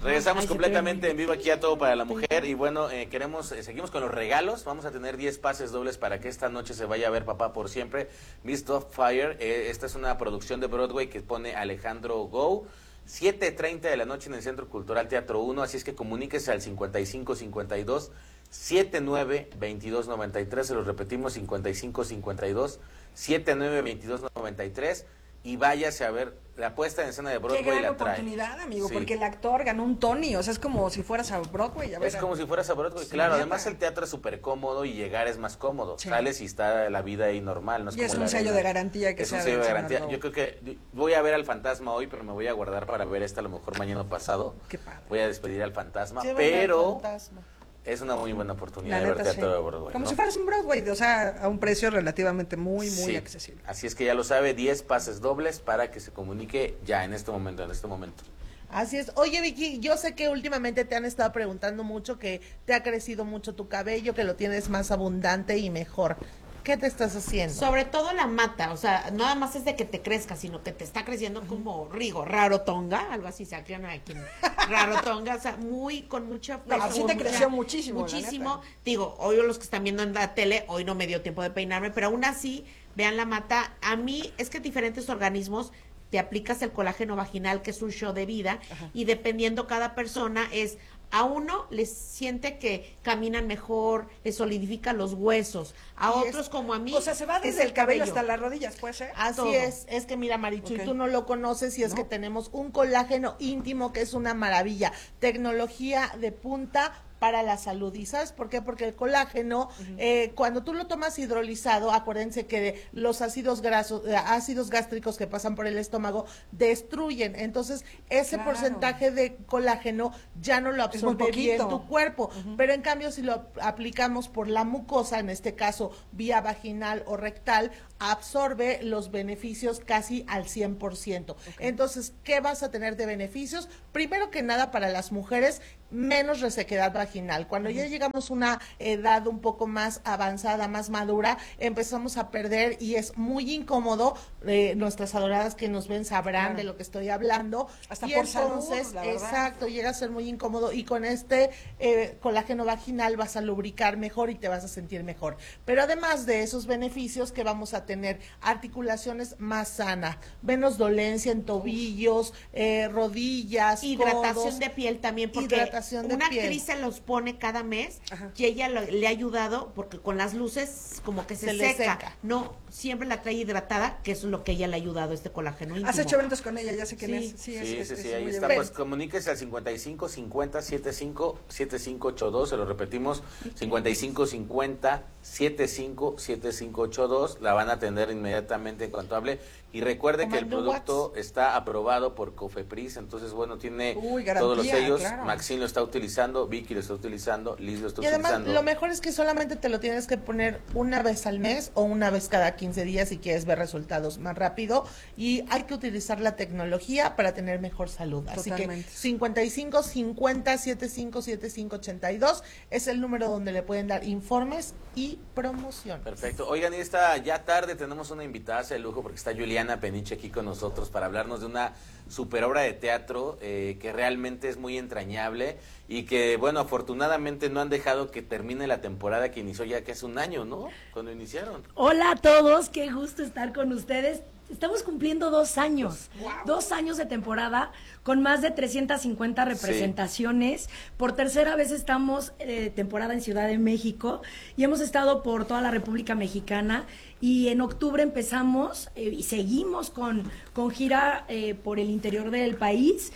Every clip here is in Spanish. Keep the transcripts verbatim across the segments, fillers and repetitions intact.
Regresamos Ay, completamente en vivo aquí a Todo para la Mujer y bueno, eh, queremos, eh, seguimos con los regalos, vamos a tener diez pases dobles para que esta noche se vaya a ver Papá por Siempre, Mist of Fire, eh, esta es una producción de Broadway que pone Alejandro Gou, siete treinta de la noche en el Centro Cultural Teatro uno, así es que comuníquese al cincuenta y cinco cincuenta y dos setenta y nueve veintidós noventa y tres, se los repetimos, cincuenta y cinco cincuenta y dos setenta y nueve veintidós noventa y tres y váyase a ver la puesta en escena de Broadway. Qué gran la trae. oportunidad, amigo, Sí. porque el actor ganó un Tony, o sea, es como si fueras a Broadway. A ver, es como si fueras a Broadway, sí, claro, neta. además el teatro es súper cómodo y llegar es más cómodo, Sí. sales y está la vida ahí normal, no es y como es la un sello arena. de garantía que Es sea un sello de del garantía, señor yo creo que voy a ver al fantasma hoy, pero me voy a guardar para ver esta a lo mejor mañana o pasado. Qué padre. Voy a despedir al fantasma, Llévame al pero fantasma. es una muy buena oportunidad La de ver neta, teatro sí. de Broadway, Como ¿no? si fueras un Broadway, o sea, a un precio relativamente muy, muy Sí. accesible. Así es que ya lo sabe, diez pases dobles para que se comunique ya en este momento, en este momento. Así es. Oye, Vicky, yo sé que últimamente te han estado preguntando mucho, que te ha crecido mucho tu cabello, que lo tienes más abundante y mejor. ¿Qué te estás haciendo? Sobre todo la mata, o sea, nada más es de que te crezca, sino que te está creciendo como Rigo, rarotonga, algo así se aclaran aquí, rarotonga, o sea, muy, con mucha No, fuerza, sí con te mucha- creció muchísimo, la Muchísimo, neta. digo, hoy los que están viendo en la tele, hoy no me dio tiempo de peinarme, pero aún así, vean la mata, a mí es que diferentes organismos te aplicas el colágeno vaginal, que es un show de vida, Ajá. y dependiendo cada persona es, a uno les siente que caminan mejor, les solidifica los huesos, a Y otros es- como a mí. O sea, se va es desde el cabello hasta las rodillas, ¿puede ser? Así todo. es, es que mira, Marichu, Ok. y tú no lo conoces y es No. que tenemos un colágeno íntimo que es una maravilla, tecnología de punta para la salud. ¿Y sabes por qué? Porque el colágeno, eh, cuando tú lo tomas hidrolizado, acuérdense que los ácidos grasos, eh, ácidos gástricos que pasan por el estómago destruyen. Entonces, ese Claro. porcentaje de colágeno ya no lo Es muy absorbe bien poquito. tu cuerpo. Pero en cambio, si lo aplicamos por la mucosa, en este caso vía vaginal o rectal, absorbe los beneficios casi al cien por ciento. Entonces, ¿qué vas a tener de beneficios? Primero que nada, para las mujeres, menos resequedad vaginal. Cuando ya llegamos a una edad un poco más avanzada, más madura, empezamos a perder y es muy incómodo. Eh, nuestras adoradas que nos ven sabrán Claro. de lo que estoy hablando. Hasta y por salud, entonces, la verdad. exacto, llega a ser muy incómodo y con este eh, colágeno vaginal vas a lubricar mejor y te vas a sentir mejor. Pero además de esos beneficios que vamos a tener, articulaciones más sanas, menos dolencia en tobillos, eh, rodillas, Hidratación codos, de piel también, porque hidratación de una piel. actriz se los pone cada mes Ajá. y ella lo- le ha ayudado porque con las luces como que se, Se le seca. seca. No, siempre la trae hidratada, que eso es lo que ella le ha ayudado, este colágeno íntimo. Has hecho eventos con ella, ya sé quién Sí. es. Sí, Sí, es, sí, es- sí, es ahí muy está, bien. pues comuníquese al cincuenta y cinco cincuenta setenta y cinco setenta y cinco ochenta y dos, se lo repetimos, cincuenta y cinco cincuenta setenta y cinco setenta y cinco ochenta y dos, la van a atender inmediatamente en cuanto hable, y recuerde O que el mande un producto está aprobado por Cofepris, entonces bueno, tiene Uy, todos los garantía, sellos, claro. Maxine lo está utilizando, Vicky lo está utilizando, Liz lo está Y además, utilizando. lo mejor es que solamente te lo tienes que poner una vez al mes o una vez cada quince días si quieres ver resultados más rápido. Y hay que utilizar la tecnología para tener mejor salud. Así que Totalmente. cincuenta y cinco cincuenta setenta y cinco setenta y cinco ochenta y dos es el número donde le pueden dar informes y promociones. Perfecto. Oigan, y esta ya tarde tenemos una invitada de lujo porque está Juliana Peniche aquí con nosotros para hablarnos de una super obra de teatro eh, que realmente es muy entrañable y que, bueno, afortunadamente no han dejado que termine la temporada que inició ya que hace un año, ¿no? Cuando iniciaron. Hola a todos, qué gusto estar con ustedes. Estamos cumpliendo dos años, dos años de temporada con más de trescientas cincuenta representaciones. Por tercera vez estamos eh, temporada en Ciudad de México y hemos estado por toda la República Mexicana y en octubre empezamos eh, y seguimos con, con gira eh, por el interior del país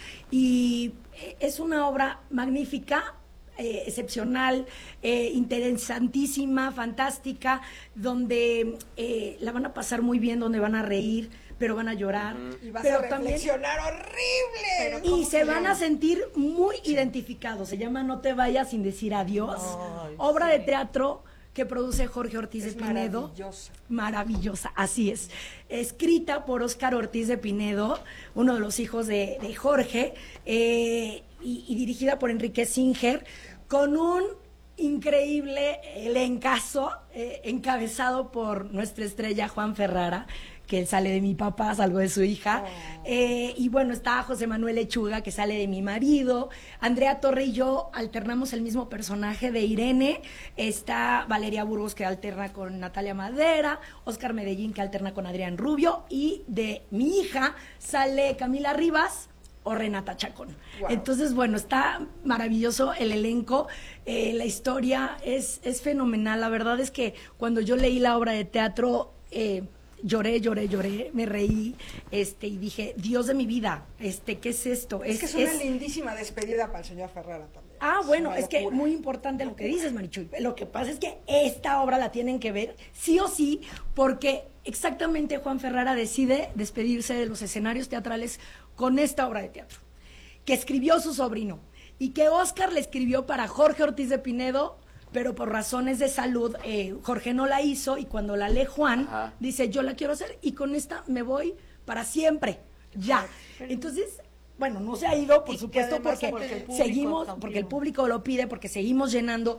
y eh, es una obra magnífica. Eh, excepcional, eh, interesantísima, fantástica, donde eh, la van a pasar muy bien, donde van a reír, pero van a llorar, Y vas pero a reflexionar horrible. y se van a sentir muy identificados. Se llama No te vayas sin decir adiós, Ay, obra sí. de teatro que produce Jorge Ortiz Es de Pinedo. maravillosa. Maravillosa, así es. Escrita por Óscar Ortiz de Pinedo, uno de los hijos de, de Jorge, eh, y, y dirigida por Enrique Singer, con un increíble elencazo, eh, encabezado por nuestra estrella Juan Ferrara, que él sale de mi papá, salgo de su hija. Oh. Eh, y bueno, está José Manuel Lechuga, que sale de mi marido. Andrea Torre y yo alternamos el mismo personaje de Irene. Está Valeria Burgos, que alterna con Natalia Madera. Oscar Medellín, que alterna con Adrián Rubio. Y de mi hija sale Camila Rivas o Renata Chacón. Wow. Entonces, bueno, está maravilloso el elenco, eh, la historia es, es fenomenal. La verdad es que cuando yo leí la obra de teatro, eh, lloré, lloré, lloré, me reí, este, y dije, Dios de mi vida, este, ¿qué es esto? Es, es que es una es... lindísima despedida para el señor Ferrara también. Ah, bueno, es, es que muy importante lo que dices, Marichuy. Lo que pasa es que esta obra la tienen que ver sí o sí, porque exactamente Juan Ferrara decide despedirse de los escenarios teatrales con esta obra de teatro, que escribió su sobrino, y que Oscar le escribió para Jorge Ortiz de Pinedo, pero por razones de salud, eh, Jorge no la hizo, y cuando la lee Juan, Ajá. dice, yo la quiero hacer, y con esta me voy para siempre, ya. Entonces, bueno, no se ha ido, por supuesto, porque, porque seguimos, también. Porque el público lo pide, porque seguimos llenando,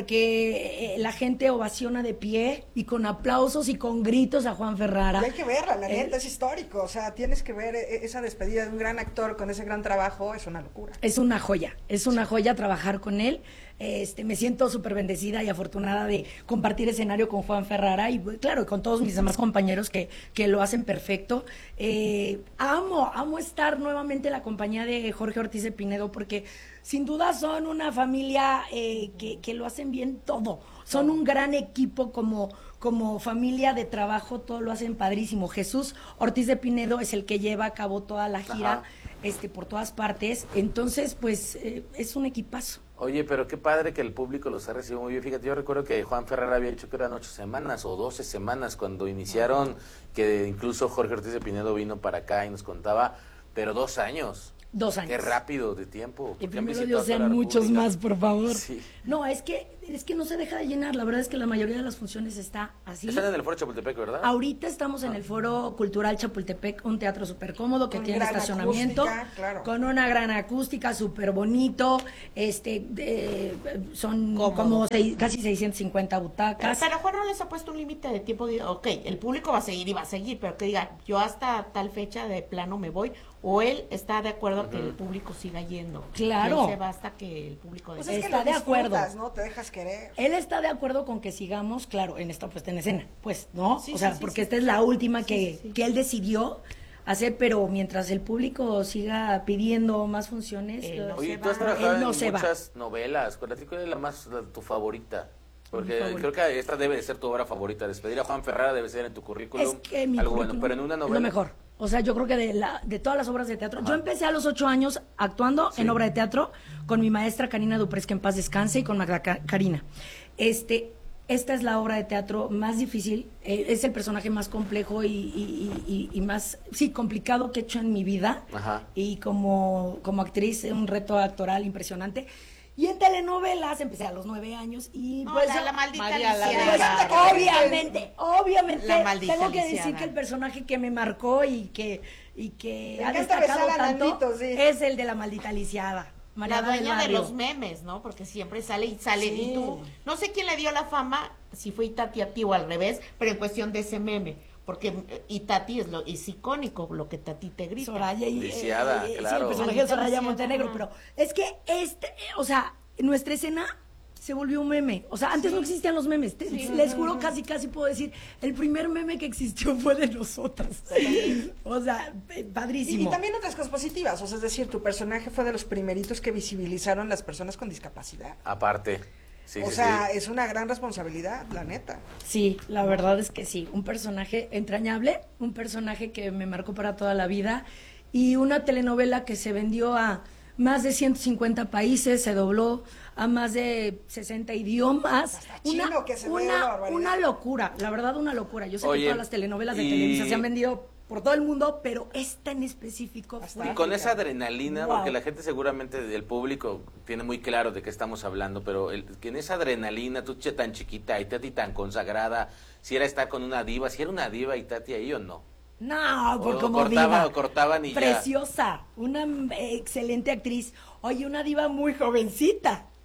porque eh, la gente ovaciona de pie, y con aplausos y con gritos a Juan Ferrara. Y hay que verla, la neta, eh, es histórico, o sea, tienes que ver esa despedida de un gran actor con ese gran trabajo, es una locura. Es una joya, es una joya trabajar con él. Este, me siento súper bendecida y afortunada de compartir escenario con Juan Ferrara y claro, con todos mis demás compañeros que, que lo hacen perfecto. Eh, amo, amo estar nuevamente en la compañía de Jorge Ortiz de Pinedo, porque sin duda son una familia eh, que, que lo hacen bien todo. Son un gran equipo como, como familia de trabajo, todo lo hacen padrísimo. Jesús Ortiz de Pinedo es el que lleva a cabo toda la gira. Ajá. Este, por todas partes, entonces pues eh, es un equipazo. Oye, pero qué padre que el público los ha recibido muy bien. Fíjate, yo recuerdo que Juan Ferrara había dicho que eran ocho semanas o doce semanas cuando iniciaron, que incluso Jorge Ortiz de Pinedo vino para acá y nos contaba, pero dos años. Dos años. Qué rápido de tiempo. Y primero Dios sean muchos más, por favor. Sí. No, es que es que no se deja de llenar. La verdad es que la mayoría de las funciones está así. Están en el Foro Chapultepec, ¿verdad? Ahorita estamos ah. en el Foro Cultural Chapultepec, un teatro súper cómodo que con tiene estacionamiento, acústica, claro. con una gran acústica, súper bonito. Este, eh, son cómodo. como seis, casi seiscientas cincuenta butacas. Pero Juan no les ha puesto un límite de tiempo. De, ok, el público va a seguir y va a seguir, pero que diga, yo hasta tal fecha de plano me voy. O él está de acuerdo uh-huh. que el público siga yendo. Claro. Y él se va hasta que el público pues es que está de acuerdo. ¿No? Te dejas querer. Él está de acuerdo con que sigamos, claro, en esta puesta en escena, pues, ¿no? Sí, o sea, sí, sí, porque sí. esta es la última que, sí, sí, sí. que él decidió hacer, pero mientras el público siga pidiendo más funciones, no Oye, tú has trabajado en no muchas va. novelas. ¿Cuál es la más la, tu favorita? Porque creo que esta debe de ser tu obra favorita. Despedir a Juan Ferrara debe ser en tu currículum es que mi algo currículum bueno, pero en una novela. Lo mejor. O sea, yo creo que de, la, de todas las obras de teatro, Ajá. yo empecé a los ocho años actuando sí. en obra de teatro con mi maestra Karina Duprés, que en paz descanse, y con Magda Karina. Este, esta es la obra de teatro más difícil, eh, es el personaje más complejo y, y, y, y más, sí, complicado que he hecho en mi vida. Ajá. Y como, como actriz, un reto actoral impresionante. Y en telenovelas empecé a los nueve años y no, pues la, la maldita María, Alicia. Pues, obviamente, obviamente la maldita tengo que Alicia. decir que el personaje que me marcó y que y que me ha destacado tanto Nandito, sí. es el de la maldita Aliciada. La dueña de los memes, ¿no? Porque siempre sale y sale sí. y tú, no sé quién le dio la fama, si fue Itati a ti o al revés, pero en cuestión de ese meme. Porque Itati es lo es icónico, lo que Tati te grita. Soraya y Lisiada, eh, claro. Sí, el personaje de Soraya Montenegro, pero es que este, o sea, nuestra escena se volvió un meme. O sea, antes sí. no existían los memes. Te, sí. Les juro, casi, casi puedo decir, el primer meme que existió fue de nosotras. Sí. O sea, padrísimo. Y, y también otras cosas positivas. O sea, es decir, tu personaje fue de los primeritos que visibilizaron las personas con discapacidad. Aparte. Sí, o sí, sea, sí. es una gran responsabilidad, la neta. Sí, la verdad es que sí. Un personaje entrañable, un personaje que me marcó para toda la vida y una telenovela que se vendió a más de ciento cincuenta países, se dobló a más de sesenta idiomas. Hasta una, chino que se una, ve una locura, la verdad una locura. Yo sé Oye, que todas las telenovelas de y... Televisa se han vendido por todo el mundo, pero esta en específico fue... Y con esa adrenalina, wow. porque la gente seguramente, el público tiene muy claro de qué estamos hablando, pero el, que en esa adrenalina, tú tan chiquita y Tati tan consagrada, si era estar con una diva, si era una diva y Tati ahí o no. No, por o como cortaba, diva. o cortaban y Preciosa, ya. Una excelente actriz. Oye, una diva muy jovencita.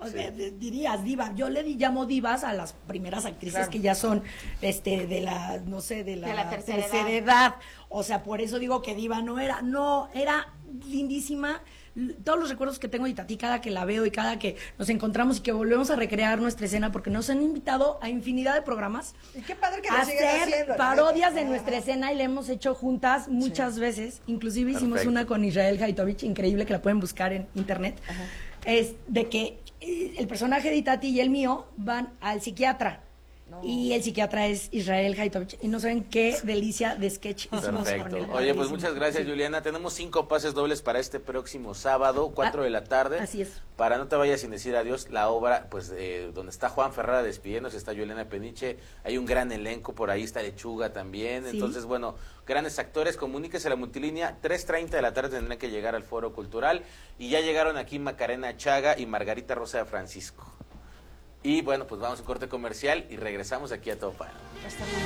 O sea, Sí. de- dirías diva. Yo le di- llamo divas a las primeras actrices Claro. que ya son, este, de la, no sé, de la, De la tercera edad. edad. O sea, por eso digo que diva no era, no, era lindísima. L- Todos los recuerdos que tengo de Itatí, cada que la veo y cada que nos encontramos y que volvemos a recrear nuestra escena, porque nos han invitado a infinidad de programas Y qué padre que lo a sigan hacer haciendo. la parodias neta. de nuestra escena y la hemos hecho juntas muchas veces. Inclusive hicimos Perfecto. una con Israel Haitovich, increíble, que la pueden buscar en internet. Es de que eh, el personaje de Itati y el mío van al psiquiatra. Y el psiquiatra es Israel Haitovich. Y no saben qué delicia de sketch hicimos con Perfecto. él. Oye, pues Padrísimo. muchas gracias, Sí. Juliana. Tenemos cinco pases dobles para este próximo sábado, cuatro de la tarde. Así es. Para no te vayas sin decir adiós, la obra, pues, eh, donde está Juan Ferrara despidiéndose, está Juliana Peniche, hay un gran elenco, por ahí está Lechuga también. Sí. Entonces, bueno, grandes actores, comuníquese a la multilínea, tres treinta de la tarde tendrán que llegar al Foro Cultural. Y ya llegaron aquí Macarena Chaga y Margarita Rosa de Francisco. Y bueno, pues vamos a un corte comercial y regresamos aquí a Todo Para.